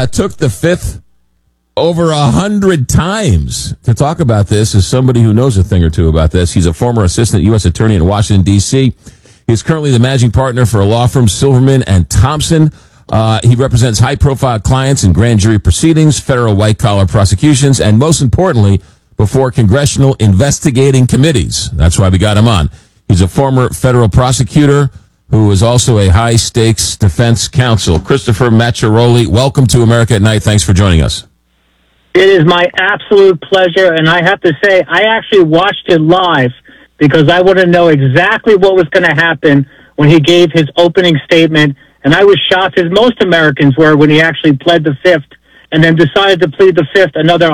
took the Fifth over 100 times to talk about this as somebody who knows a thing or two about this. He's a former assistant U.S. attorney in Washington, D.C. He's currently the managing partner for a law firm, Silverman and Thompson. He represents high-profile clients in grand jury proceedings, federal white-collar prosecutions, and most importantly, before congressional investigating committees. That's why we got him on. He's a former federal prosecutor who is also a high-stakes defense counsel. Christopher Macciaroli, welcome to America at Night. Thanks for joining us. It is my absolute pleasure, and I have to say, I actually watched it live because I want to know exactly what was going to happen when he gave his opening statement, and I was shocked, as most Americans were, when he actually pled the Fifth and then decided to plead the Fifth another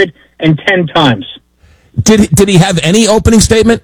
110 times. Did he have any opening statement?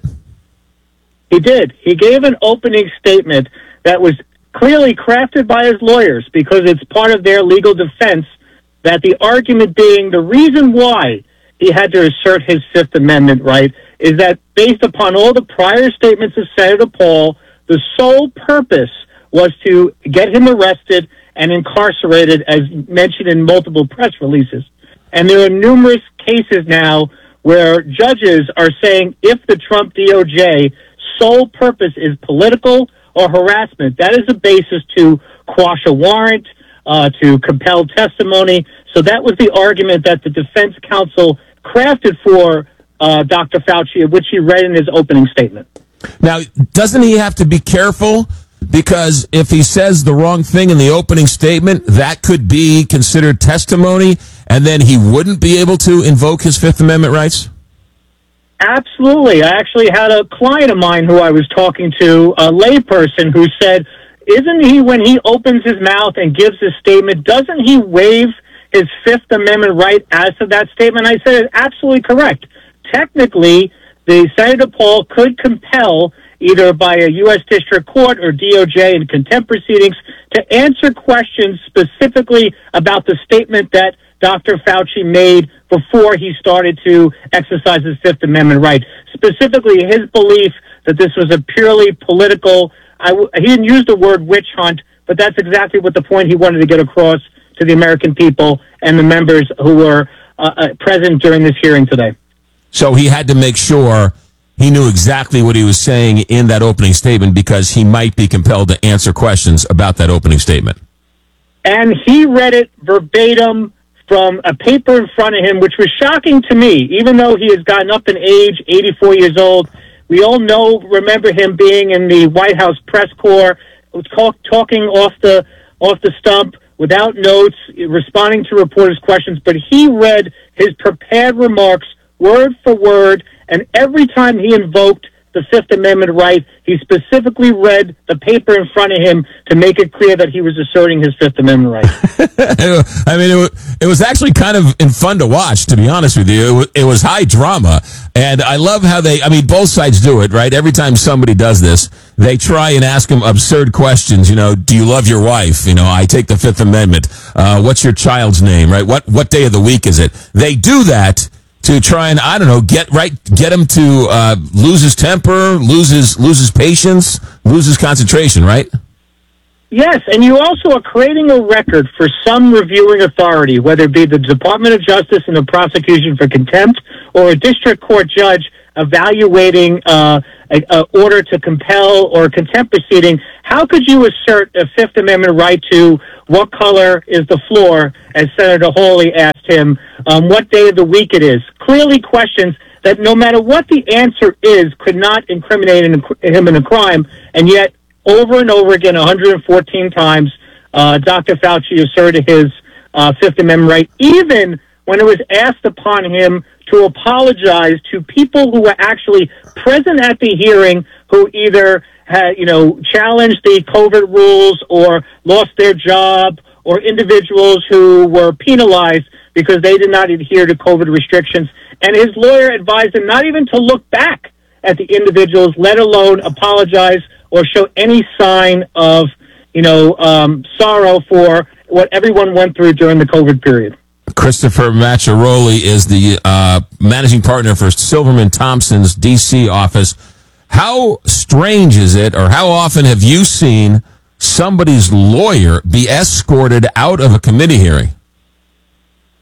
He did. He gave an opening statement that was clearly crafted by his lawyers because it's part of their legal defense, that the argument being the reason why he had to assert his Fifth Amendment right is that based upon all the prior statements of Senator Paul, the sole purpose was to get him arrested and incarcerated, as mentioned in multiple press releases. And there are numerous cases now where judges are saying if the Trump DOJ sole purpose is political or harassment, that is a basis to quash a warrant, to compel testimony. So that was the argument that the defense counsel crafted for Dr. Fauci, which he read in his opening statement. Now, doesn't he have to be careful? Because if he says the wrong thing in the opening statement, that could be considered testimony, and then he wouldn't be able to invoke his Fifth Amendment rights? Absolutely. I actually had a client of mine who I was talking to, a layperson, who said, isn't he, when he opens his mouth and gives his statement, doesn't he waive his Fifth Amendment right as to that statement? I said, it's absolutely correct. Technically, the Senator Paul could compel, either by a U.S. District Court or DOJ in contempt proceedings, to answer questions specifically about the statement that Dr. Fauci made before he started to exercise his Fifth Amendment right. Specifically, his belief that this was a purely political, he didn't use the word witch hunt, but that's exactly what the point he wanted to get across to the American people and the members who were present during this hearing today. So he had to make sure he knew exactly what he was saying in that opening statement because he might be compelled to answer questions about that opening statement. And he read it verbatim from a paper in front of him, which was shocking to me, even though he has gotten up in age, 84 years old. We all remember him being in the White House press corps, talking off the stump, without notes, responding to reporters' questions, but he read his prepared remarks word for word, and every time he invoked the Fifth Amendment right, he specifically read the paper in front of him to make it clear that he was asserting his Fifth Amendment right. I mean, it was actually kind of fun to watch, to be honest with you. It was high drama, and I love how both sides do it, right? Every time somebody does this, they try and ask him absurd questions. You know, do you love your wife? You know, I take the Fifth Amendment. What's your child's name, right? What day of the week is it? They do that to try and, I don't know, get him to lose his temper, lose his patience, lose his concentration, right? Yes, and you also are creating a record for some reviewing authority, whether it be the Department of Justice and the prosecution for contempt or a district court judge evaluating an order to compel or a contempt proceeding. How could you assert a Fifth Amendment right to what color is the floor, as Senator Hawley asked him, what day of the week it is? Clearly questions that no matter what the answer is could not incriminate him in a crime, and yet over and over again, 114 times, Dr. Fauci asserted his Fifth Amendment right, even when it was asked upon him to apologize to people who were actually present at the hearing, who either had, challenged the COVID rules or lost their job, or individuals who were penalized because they did not adhere to COVID restrictions. And his lawyer advised him not even to look back at the individuals, let alone apologize or show any sign of, sorrow for what everyone went through during the COVID period. Christopher Macciaroli is the managing partner for Silverman Thompson's D.C. office. How strange is it, or how often have you seen somebody's lawyer be escorted out of a committee hearing?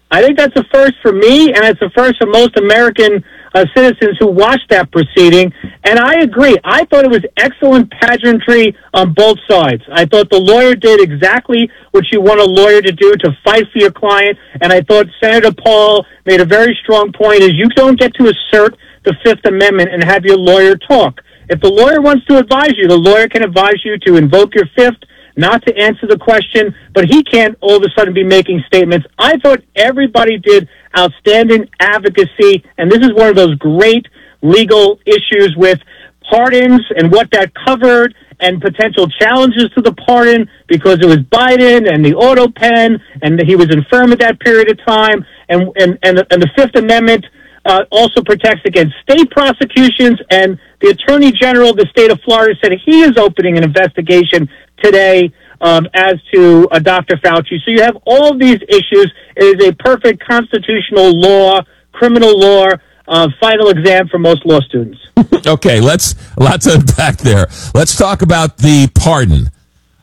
I think that's a first for me, and it's a first for most American citizens who watched that proceeding. And I agree. I thought it was excellent pageantry on both sides. I thought the lawyer did exactly what you want a lawyer to do, to fight for your client. And I thought Senator Paul made a very strong point, is you don't get to assert the Fifth Amendment and have your lawyer talk. If the lawyer wants to advise you, the lawyer can advise you to invoke your Fifth, not to answer the question, but he can't all of a sudden be making statements. I thought everybody did outstanding advocacy, and this is one of those great legal issues with pardons and what that covered and potential challenges to the pardon, because it was Biden and the auto pen, and he was infirm at that period of time, and the Fifth Amendment also protects against state prosecutions, and the Attorney General of the state of Florida said he is opening an investigation today as to Dr. Fauci. So you have all of these issues. It is a perfect constitutional law, criminal law, final exam for most law students. Okay, let's unpack there. Let's talk about the pardon.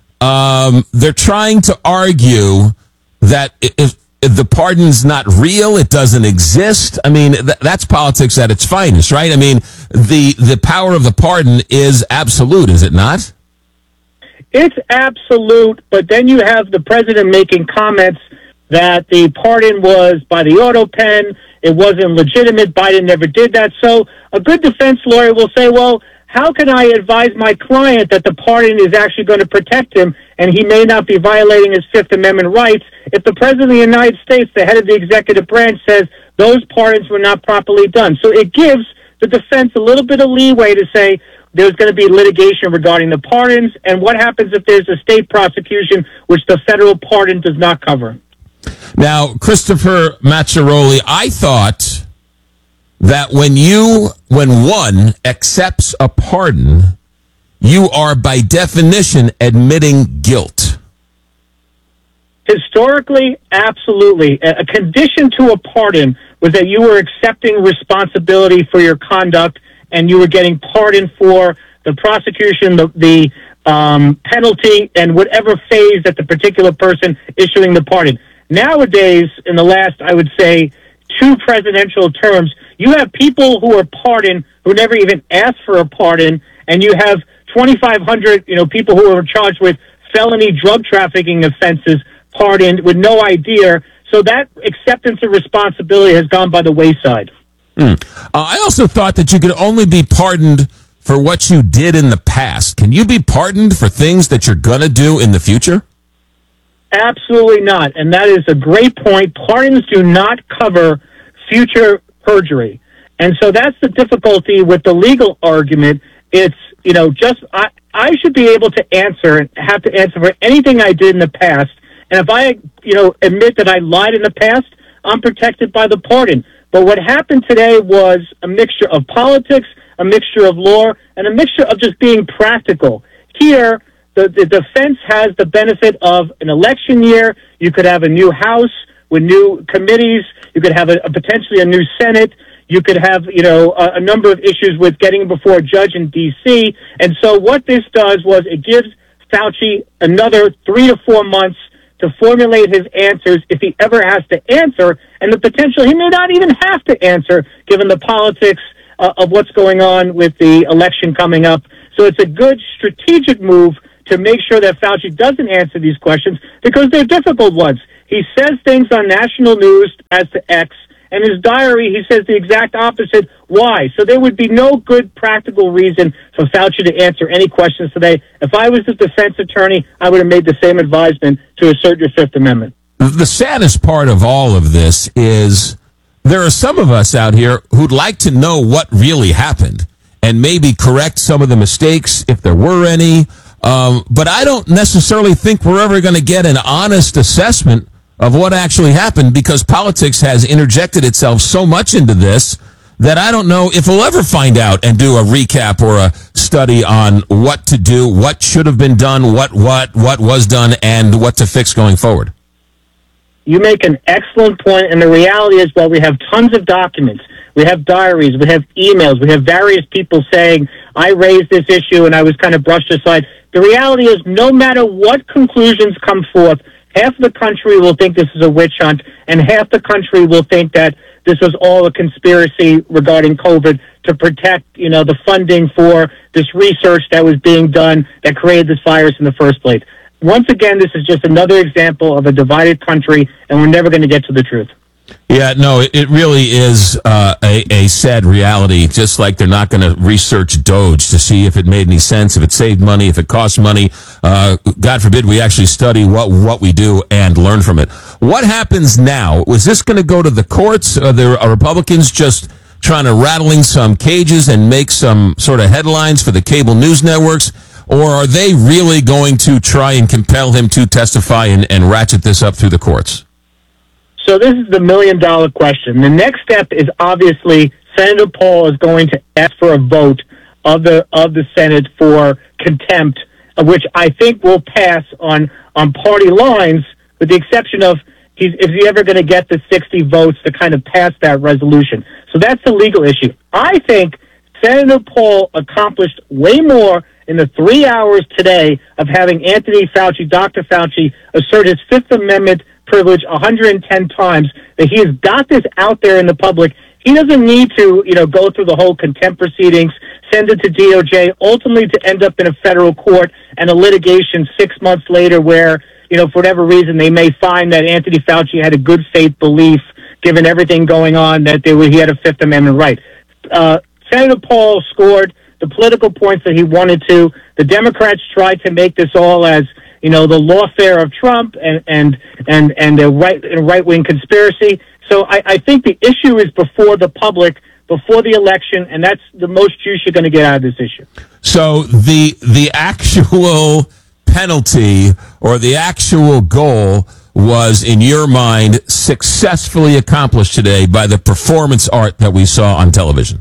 They're trying to argue that if the pardon's not real, it doesn't exist. I mean, that's politics at its finest, right? I mean, the power of the pardon is absolute, is it not? It's absolute, but then you have the president making comments that the pardon was by the auto pen, it wasn't legitimate, Biden never did that. So a good defense lawyer will say, well, how can I advise my client that the pardon is actually going to protect him and he may not be violating his Fifth Amendment rights if the President of the United States, the head of the executive branch, says those pardons were not properly done? So it gives the defense a little bit of leeway to say there's going to be litigation regarding the pardons, and what happens if there's a state prosecution which the federal pardon does not cover. Now, Christopher Macciaroli, I thought that when one accepts a pardon, you are by definition admitting guilt. Historically, absolutely. A condition to a pardon was that you were accepting responsibility for your conduct and you were getting pardoned for the prosecution, the penalty, and whatever phase that the particular person issuing the pardon. Nowadays, in the last, I would say, 2 presidential terms, you have people who are pardoned who never even asked for a pardon, and you have 2,500, people who are charged with felony drug trafficking offenses pardoned with no idea. So that acceptance of responsibility has gone by the wayside. I also thought that you could only be pardoned for what you did in the past. Can you be pardoned for things that you're going to do in the future? Absolutely not. And that is a great point. Pardons do not cover future perjury. And so that's the difficulty with the legal argument. It's, I should be able to answer and have to answer for anything I did in the past. And if I, admit that I lied in the past, I'm protected by the pardon. But what happened today was a mixture of politics, a mixture of law, and a mixture of just being practical. Here, the defense has the benefit of an election year. You could have a new House with new committees. You could have potentially a new Senate. You could have, a number of issues with getting before a judge in D.C. And so what this does was it gives Fauci another 3 to 4 months to formulate his answers if he ever has to answer, and the potential he may not even have to answer given the politics of what's going on with the election coming up. So it's a good strategic move to make sure that Fauci doesn't answer these questions because they're difficult ones. He says things on national news as to X, and in his diary he says the exact opposite Y. So there would be no good practical reason for Fauci to answer any questions today. If I was the defense attorney, I would have made the same advisement to assert your Fifth Amendment. The saddest part of all of this is there are some of us out here who'd like to know what really happened and maybe correct some of the mistakes if there were any. But I don't necessarily think we're ever going to get an honest assessment of what actually happened because politics has interjected itself so much into this that I don't know if we'll ever find out and do a recap or a study on what to do, what should have been done, what was done, and what to fix going forward. You make an excellent point, and the reality is, well, we have tons of documents. We have diaries, we have emails, we have various people saying, I raised this issue and I was kind of brushed aside. The reality is, no matter what conclusions come forth, half of the country will think this is a witch hunt, and half the country will think that this was all a conspiracy regarding COVID to protect, the funding for this research that was being done that created this virus in the first place. Once again, this is just another example of a divided country, and we're never going to get to the truth. Yeah, no, it really is a sad reality, just like they're not going to research Doge to see if it made any sense, if it saved money, if it cost money. God forbid we actually study what we do and learn from it. What happens now? Was this going to go to the courts? Are the Republicans just trying to rattling some cages and make some sort of headlines for the cable news networks? Or are they really going to try and compel him to testify and ratchet this up through the courts? So this is the million-dollar question. The next step is obviously Senator Paul is going to ask for a vote of the Senate for contempt, which I think will pass on party lines, with the exception of is he ever going to get the 60 votes to kind of pass that resolution. So that's the legal issue. I think Senator Paul accomplished way more in the 3 hours today of having Anthony Fauci, Dr. Fauci, assert his Fifth Amendment privilege 110 times, that he has got this out there in the public. He doesn't need to, go through the whole contempt proceedings, send it to DOJ, ultimately to end up in a federal court and a litigation 6 months later where, for whatever reason, they may find that Anthony Fauci had a good faith belief, given everything going on, that he had a Fifth Amendment right. Senator Paul scored the political points that he wanted to. The Democrats tried to make this all as the lawfare of Trump and the right-wing conspiracy. So I think the issue is before the public, before the election, and that's the most juice you're going to get out of this issue. So the actual penalty or the actual goal was, in your mind, successfully accomplished today by the performance art that we saw on television.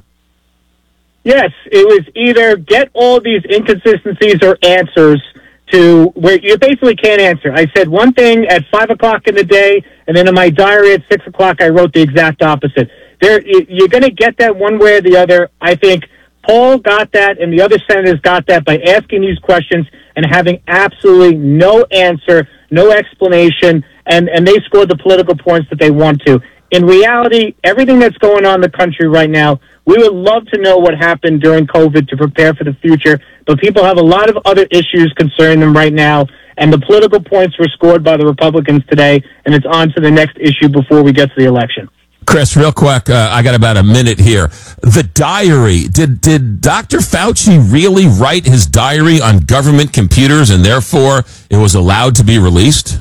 Yes, it was either get all these inconsistencies or answers to where you basically can't answer. I said one thing at 5 o'clock in the day, and then in my diary at 6 o'clock, I wrote the exact opposite. You're going to get that one way or the other. I think Paul got that, and the other senators got that by asking these questions and having absolutely no answer, no explanation, and they scored the political points that they want to. In reality, everything that's going on in the country right now, we would love to know what happened during COVID to prepare for the future, but people have a lot of other issues concerning them right now, and the political points were scored by the Republicans today, and it's on to the next issue before we get to the election. Chris, real quick, I got about a minute here. The diary, did Dr. Fauci really write his diary on government computers, and therefore it was allowed to be released?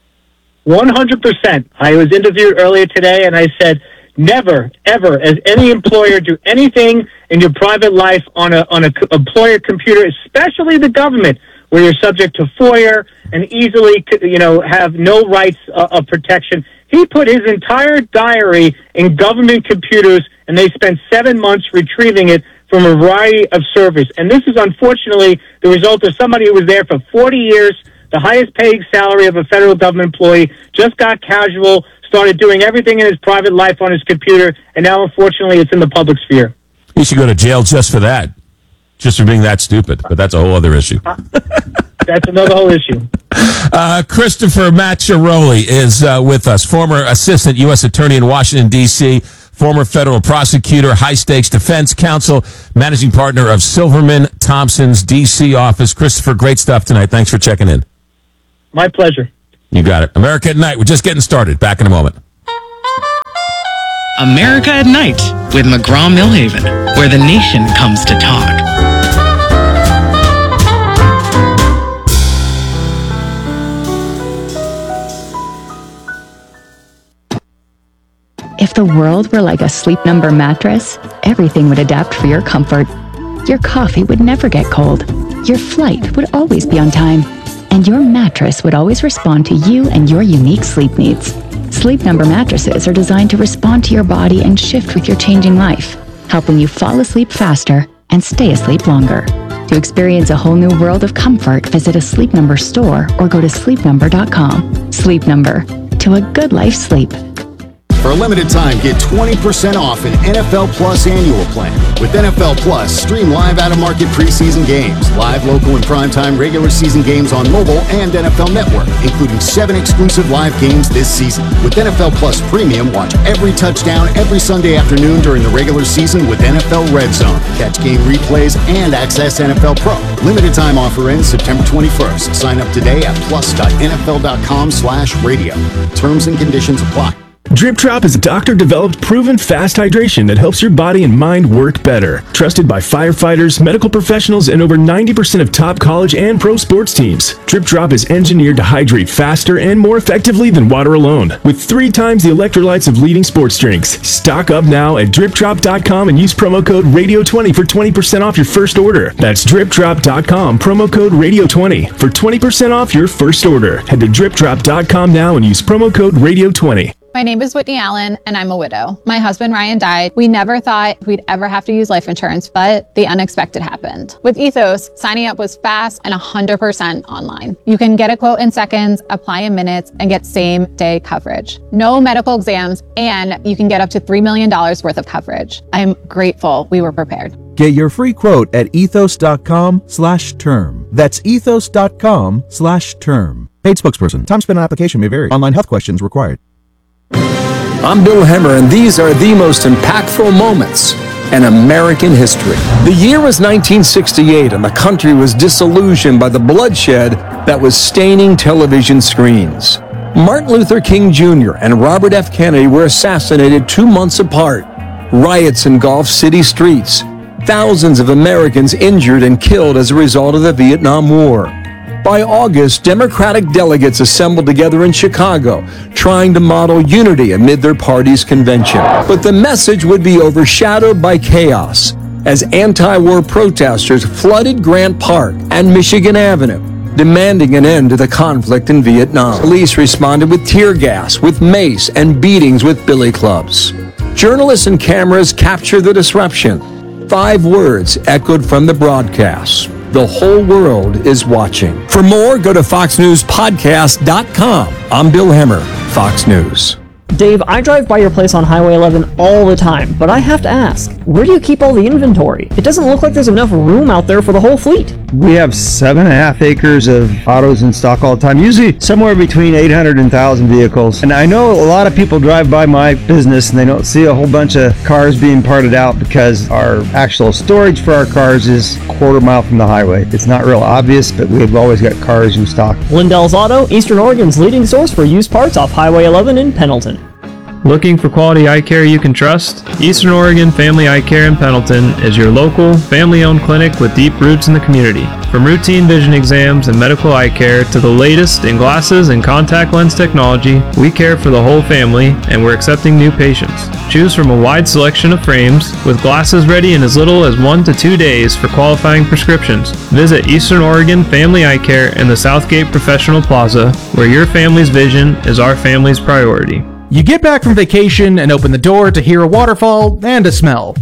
100%. I was interviewed earlier today, and I said, never, ever, as any employer, do anything in your private life on a employer computer, especially the government, where you're subject to FOIA and easily, have no rights of protection. He put his entire diary in government computers, and they spent 7 months retrieving it from a variety of servers. And this is unfortunately the result of somebody who was there for 40 years, the highest paid salary of a federal government employee, just got casual, started doing everything in his private life on his computer, and now, unfortunately, it's in the public sphere. He should go to jail just for that, just for being that stupid. But that's a whole other issue. That's another whole issue. Christopher Macchiaroli is with us, former assistant U.S. attorney in Washington, D.C., former federal prosecutor, high-stakes defense counsel, managing partner of Silverman Thompson's D.C. office. Christopher, great stuff tonight. Thanks for checking in. My pleasure. You got it. America at Night. We're just getting started. Back in a moment. America at Night with McGraw-Millhaven, where the nation comes to talk. If the world were like a Sleep Number mattress, everything would adapt for your comfort. Your coffee would never get cold. Your flight would always be on time. And your mattress would always respond to you and your unique sleep needs. Sleep Number mattresses are designed to respond to your body and shift with your changing life, helping you fall asleep faster and stay asleep longer. To experience a whole new world of comfort, visit a Sleep Number store or go to sleepnumber.com. Sleep Number, to a good life sleep. For a limited time, get 20% off an NFL Plus annual plan. With NFL Plus, stream live out-of-market preseason games, live local and primetime regular season games on mobile and NFL Network, including 7 exclusive live games this season. With NFL Plus Premium, watch every touchdown every Sunday afternoon during the regular season with NFL Red Zone. Catch game replays and access NFL Pro. Limited time offer ends September 21st. Sign up today at plus.nfl.com/radio. Terms and conditions apply. Drip Drop is a doctor-developed, proven fast hydration that helps your body and mind work better. Trusted by firefighters, medical professionals, and over 90% of top college and pro sports teams. Drip Drop is engineered to hydrate faster and more effectively than water alone, with 3 times the electrolytes of leading sports drinks. Stock up now at dripdrop.com and use promo code RADIO20 for 20% off your first order. That's dripdrop.com, promo code RADIO20 for 20% off your first order. Head to dripdrop.com now and use promo code RADIO20. My name is Whitney Allen, and I'm a widow. My husband, Ryan, died. We never thought we'd ever have to use life insurance, but the unexpected happened. With Ethos, signing up was fast and 100% online. You can get a quote in seconds, apply in minutes, and get same-day coverage. No medical exams, and you can get up to $3 million worth of coverage. I'm grateful we were prepared. Get your free quote at ethos.com/term. That's ethos.com/term. Paid spokesperson. Time spent on application may vary. Online health questions required. I'm Bill Hemmer, and these are the most impactful moments in American history. The year was 1968, and the country was disillusioned by the bloodshed that was staining television screens. Martin Luther King Jr. and Robert F. Kennedy were assassinated 2 months apart. Riots engulfed city streets. Thousands of Americans injured and killed as a result of the Vietnam War. By August, Democratic delegates assembled together in Chicago, trying to model unity amid their party's convention. But the message would be overshadowed by chaos, as anti-war protesters flooded Grant Park and Michigan Avenue, demanding an end to the conflict in Vietnam. Police responded with tear gas, with mace, and beatings with billy clubs. Journalists and cameras captured the disruption. 5 words echoed from the broadcast: the whole world is watching. For more, go to foxnewspodcast.com. I'm Bill Hemmer, Fox News. Dave, I drive by your place on Highway 11 all the time, but I have to ask, where do you keep all the inventory? It doesn't look like there's enough room out there for the whole fleet. We have 7.5 acres of autos in stock all the time, usually somewhere between 800 and 1,000 vehicles. And I know a lot of people drive by my business and they don't see a whole bunch of cars being parted out because our actual storage for our cars is a quarter mile from the highway. It's not real obvious, but we've always got cars in stock. Lindell's Auto, Eastern Oregon's leading source for used parts off Highway 11 in Pendleton. Looking for quality eye care you can trust? Eastern Oregon Family Eye Care in Pendleton is your local, family-owned clinic with deep roots in the community. From routine vision exams and medical eye care to the latest in glasses and contact lens technology, we care for the whole family, and we're accepting new patients. Choose from a wide selection of frames, with glasses ready in as little as 1 to 2 days for qualifying prescriptions. Visit Eastern Oregon Family Eye Care in the Southgate Professional Plaza, where your family's vision is our family's priority. You get back from vacation and open the door to hear a waterfall and a smell.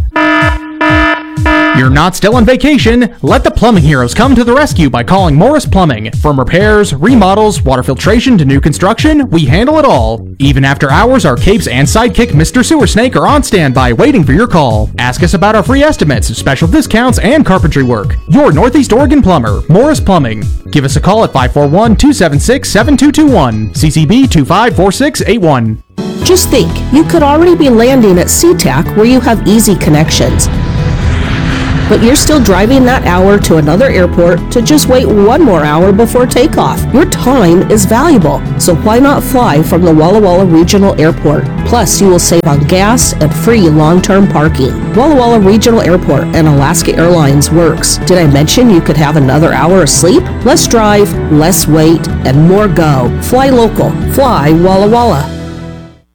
You're not still on vacation. Let the plumbing heroes come to the rescue by calling Morris Plumbing. From repairs, remodels, water filtration to new construction, we handle it all. Even after hours, our capes and sidekick Mr. Sewer Snake are on standby waiting for your call. Ask us about our free estimates, special discounts, and carpentry work. Your Northeast Oregon plumber, Morris Plumbing. Give us a call at 541-276-7221. CCB 254681. Just think, you could already be landing at SeaTac where you have easy connections. But you're still driving that hour to another airport to just wait 1 more hour before takeoff. Your time is valuable, so why not fly from the Walla Walla Regional Airport? Plus, you will save on gas and free long-term parking. Walla Walla Regional Airport and Alaska Airlines works. Did I mention you could have another hour of sleep? Less drive, less wait, and more go. Fly local. Fly Walla Walla.